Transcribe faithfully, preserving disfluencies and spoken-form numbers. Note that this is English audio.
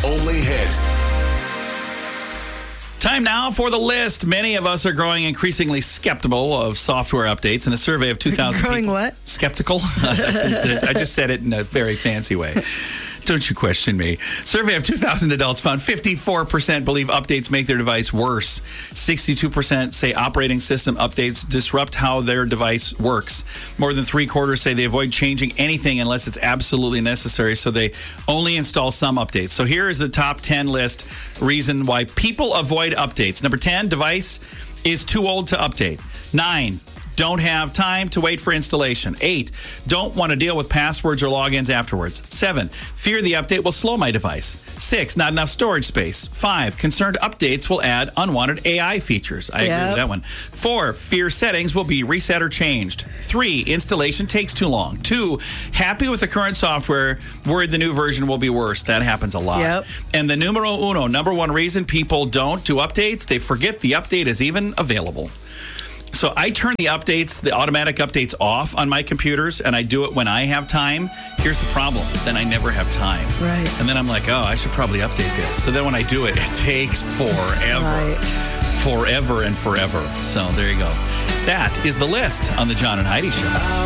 only hit. Time now for the list. Many of us are growing increasingly skeptical of software updates. In a survey of two thousand Growing people, what? Skeptical. I just said it in a very fancy way. Don't you question me. Survey of two thousand adults found fifty-four percent believe updates make their device worse. sixty-two percent say operating system updates disrupt how their device works. More than three quarters say they avoid changing anything unless it's absolutely necessary, so they only install some updates. So here is the top ten list reason why people avoid updates. Number ten, device is too old to update. Nine, don't have time to wait for installation. Eight, don't want to deal with passwords or logins afterwards. Seven, fear the update will slow my device. Six, not enough storage space. Five, concerned updates will add unwanted A I features. I Yep. agree with that one. Four, fear settings will be reset or changed. Three, installation takes too long. Two, happy with the current software, worried the new version will be worse. That happens a lot. Yep. And the numero uno, number one reason people don't do updates, they forget the update is even available. So I turn the updates, the automatic updates off on my computers, and I do it when I have time. Here's the problem. Then I never have time. Right. And then I'm like, oh, I should probably update this. So then when I do it, it takes forever. Right. Forever and forever. So there you go. That is the list on the John and Heidi Show.